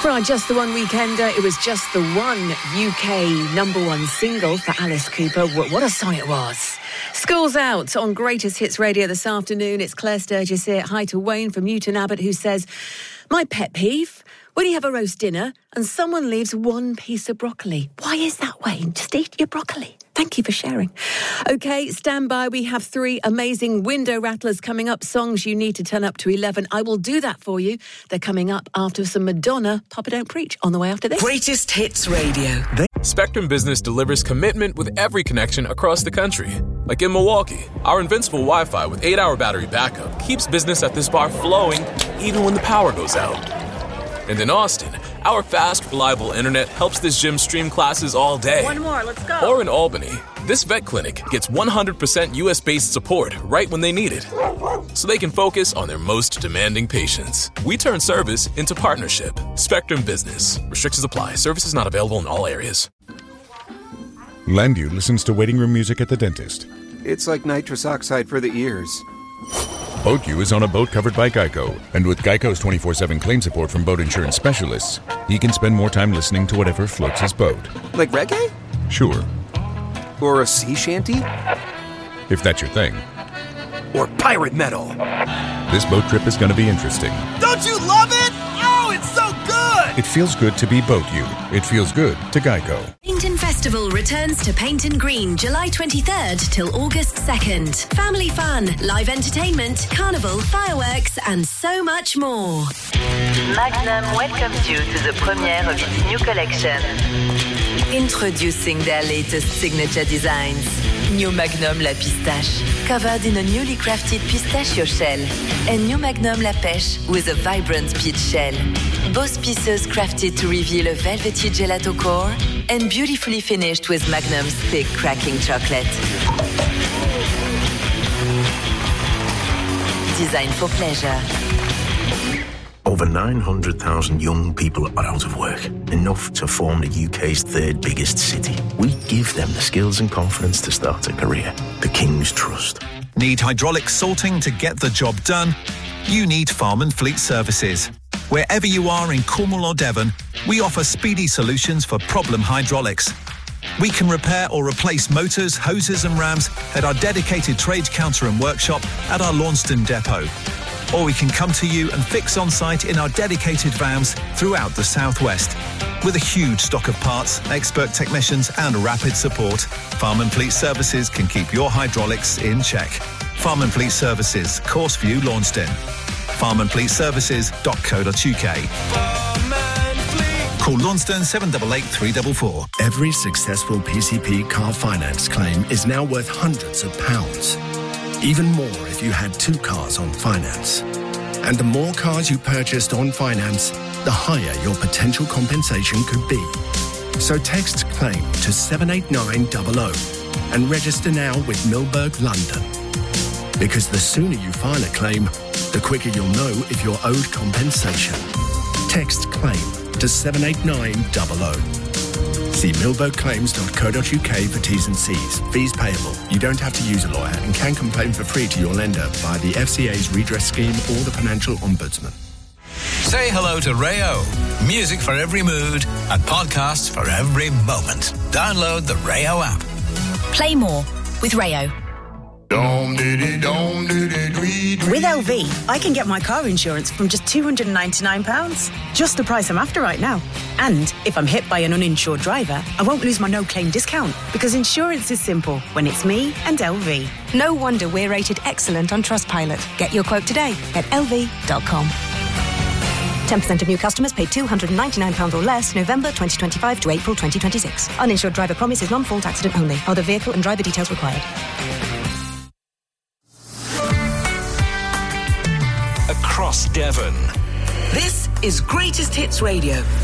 For our Just the One Weekender, it was Just the One UK #1 single for Alice Cooper. What a song it was. School's out on Greatest Hits Radio this afternoon. It's Claire Sturgis here. Hi to Wayne from Newton Abbott, who says, my pet peeve, when you have a roast dinner and someone leaves one piece of broccoli. Why is that, Wayne? Just eat your broccoli. Thank you for sharing. OK, stand by. We have 3 amazing window rattlers coming up. Songs you need to turn up to 11. I will do that for you. They're coming up after some Madonna, Papa Don't Preach, on the way after this. Greatest Hits Radio. Spectrum Business delivers commitment with every connection across the country. Like in Milwaukee, our invincible Wi-Fi with 8-hour battery backup keeps business at this bar flowing even when the power goes out. And in Austin, our fast, reliable internet helps this gym stream classes all day. One more, let's go. Or in Albany, this vet clinic gets 100% US-based support right when they need it, so they can focus on their most demanding patients. We turn service into partnership. Spectrum Business. Restrictions apply. Services not available in all areas. Landu listens to waiting room music at the dentist. It's like nitrous oxide for the ears. BoatU is on a boat covered by Geico, and with Geico's 24/7 claim support from boat insurance specialists, he can spend more time listening to whatever floats his boat. Like reggae? Sure. Or a sea shanty? If that's your thing. Or pirate metal? This boat trip is going to be interesting. Don't you love it? Oh, it's so good! It feels good to be BoatU. It feels good to Geico. Painton Festival returns to Painton Green July 23rd till August 2nd. Family fun, live entertainment, carnival, fireworks, and so much more. Magnum welcomes you to the premiere of its new collection. Introducing their latest signature designs. New Magnum La Pistache, covered in a newly crafted pistachio shell. And New Magnum La Pêche with a vibrant peach shell. Both pieces crafted to reveal a velvety gelato core and beautifully finished with Magnum's thick cracking chocolate. Designed for pleasure. Over 900,000 young people are out of work, enough to form the UK's 3rd biggest city. We give them the skills and confidence to start a career. The King's Trust. Need hydraulic salting to get the job done? You need Farm and Fleet Services. Wherever you are in Cornwall or Devon, we offer speedy solutions for problem hydraulics. We can repair or replace motors, hoses and rams at our dedicated trade counter and workshop at our Launceston depot. Or we can come to you and fix on site in our dedicated vans throughout the southwest. With a huge stock of parts, expert technicians and rapid support, Farm and Fleet Services can keep your hydraulics in check. Farm and Fleet Services, Courseview, Launceston. farmandfleetservices.co.uk. Call Launceston 788 344. Every successful PCP car finance claim is now worth hundreds of pounds. Even more if you had 2 cars on finance. And the more cars you purchased on finance, the higher your potential compensation could be. So text CLAIM to 78900 and register now with Milberg London. Because the sooner you file a claim, the quicker you'll know if you're owed compensation. Text CLAIM to 78900. See milbergclaims.co.uk for T's and C's. Fees payable. You don't have to use a lawyer and can complain for free to your lender via the FCA's redress scheme or the Financial Ombudsman. Say hello to Rayo. Music for every mood and podcasts for every moment. Download the Rayo app. Play more with Rayo. With LV, I can get my car insurance from just £299. Just the price I'm after right now. And if I'm hit by an uninsured driver, I won't lose my no-claim discount because insurance is simple when it's me and LV. No wonder we're rated excellent on Trustpilot. Get your quote today at lv.com. 10% of new customers paid £299 or less November 2025 to April 2026. Uninsured driver promise is non-fault accident only. Other vehicle and driver details required. Across Devon. This is Greatest Hits Radio